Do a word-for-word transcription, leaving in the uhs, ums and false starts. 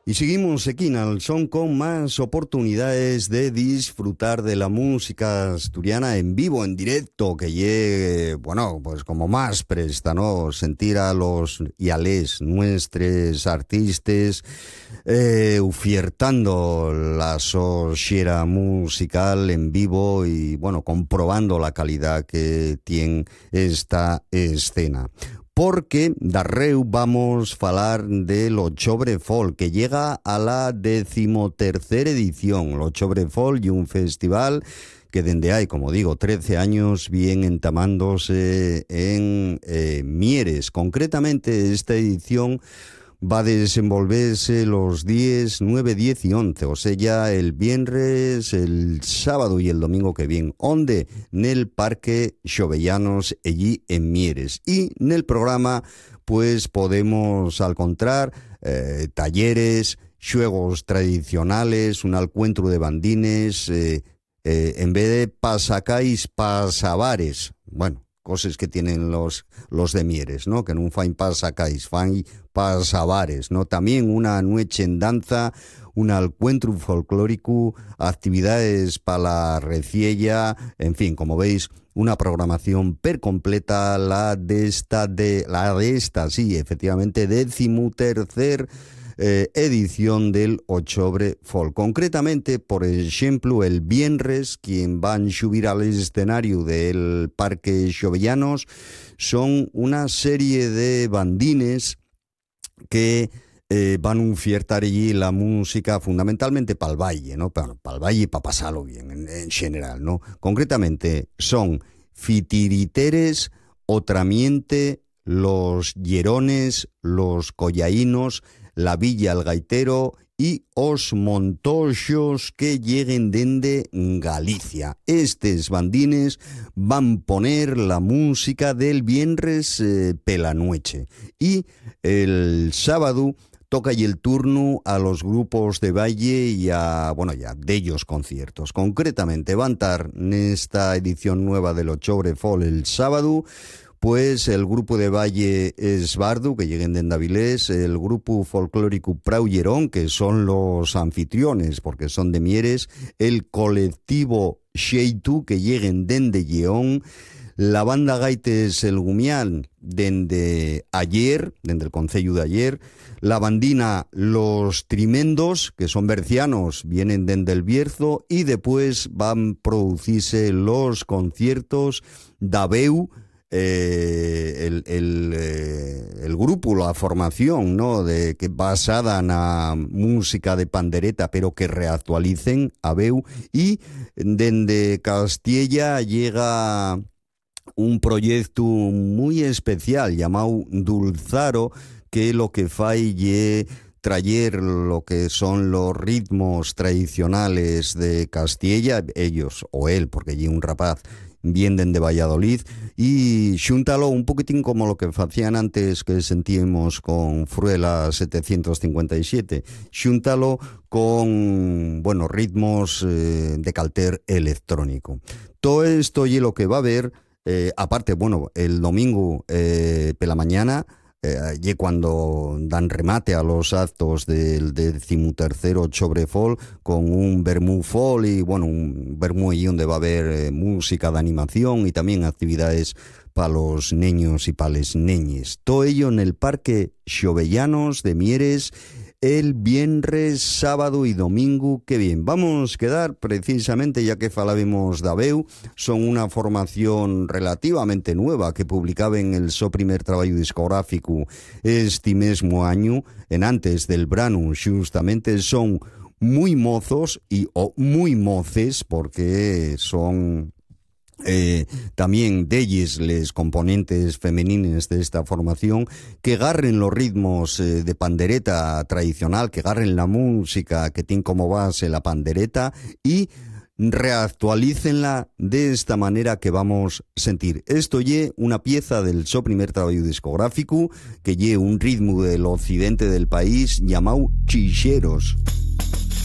Y seguimos aquí en el Son con más oportunidades de disfrutar de la música asturiana en vivo, en directo, que llegue, bueno, pues como más presta, ¿no? Sentir a los y a les nuestros artistas eh, ofertando la sociedad musical en vivo y, bueno, comprobando la calidad que tiene esta escena. Porque darreu vamos a falar del Octubre Folk, que llega a la decimotercera edición. El Octubre Folk y un festival que desde hay, como digo, trece años, viene entamándose en eh, Mieres. Concretamente, esta edición va a desenvolverse los días nueve, diez y once, o sea, ya el viernes, el sábado y el domingo que viene. ¿Dónde? En el Parque Xovellanos, allí en Mieres. Y en el programa, pues, podemos encontrar eh, talleres, juegos tradicionales, un encuentro de bandines, eh, eh, en vez de pasacais, pasabares. Bueno, cosas que tienen los, los de Mieres, ¿no? Que no fain pasacais, fain pasabares, ¿no? También una noche en danza, un encuentro folclórico, actividades para la reciella, en fin, como veis, una programación per completa, la de esta, de, la de esta, sí, efectivamente, decimotercer Eh, edición del Octubre Folk. Concretamente, por ejemplo, el viernes, quien van a subir al escenario del Parque Xovellanos son una serie de bandines que eh, van a ofertar allí la música fundamentalmente para el valle, ¿no? Para, para el valle y para pasarlo bien en, en general, ¿no? Concretamente son Fitiriteres, Otramiente, Los Llerones, Los Collaínos, La Villa El Gaitero y os montoxos que lleguen dende Galicia. Estes bandines van poner la música del viernes eh, pela noche. Y el sábado toca y el turno a los grupos de valle y a, bueno, ya, de ellos conciertos. Concretamente van a estar en esta edición nueva del Octubre Folk el sábado, pues el grupo de Valle Esbardu, que lleguen de Avilés, el grupo folclórico Prau Llerón, que son los anfitriones, porque son de Mieres, el colectivo Xeitu, que lleguen de Lleón, la banda Gaites El Gumián, dende ayer, dende el concello de ayer, la bandina Los Trimendos, que son bercianos, vienen dende el Bierzo, y después van a producirse los conciertos d'Abeu, Eh, el, el, eh, el grupo, la formación, ¿no? De, que basada en la música de pandereta, pero que reactualicen a Beu. Y desde Castilla llega un proyecto muy especial llamado Dulzaro, que lo que fai ye traer lo que son los ritmos tradicionales de Castilla, ellos o él, porque allí un rapaz vienen de Valladolid, y xúntalo un poquitín como lo que hacían antes que sentíamos con Fruela setecientos cincuenta y siete, xúntalo con, bueno, ritmos eh, de calter electrónico. Todo esto y lo que va a haber, eh, aparte, bueno, el domingo eh, por la mañana, Eh, y cuando dan remate a los actos del decimotercero Octubre Folk con un vermú folk y bueno, un vermú y donde va a haber eh, música de animación y también actividades para los niños y para las niñas. Todo ello en el Parque Xovellanos de Mieres el viernes, sábado y domingo. Qué bien. Vamos a quedar precisamente, ya que falábamos de Abeu, son una formación relativamente nueva que publicaba en el so primer trabajo discográfico este mismo año, en antes del brano, justamente. Son muy mozos y o muy moces, porque son Eh, también de ellos les componentes femeninas de esta formación, que agarren los ritmos eh, de pandereta tradicional, que agarren la música que tiene como base la pandereta y reactualícenla de esta manera que vamos a sentir. Esto ye una pieza del so primer trabajo discográfico, que ye un ritmo del occidente del país llamado Chicheros.